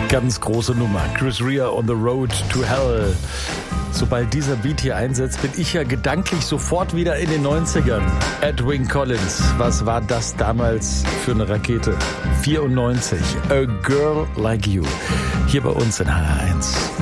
Ganz große Nummer. Chris Rea on the Road to Hell. Sobald dieser Beat hier einsetzt, bin ich ja gedanklich sofort wieder in den 90ern. Edwyn Collins, was war das damals für eine Rakete? 94, A Girl Like You. Hier bei uns in HR1.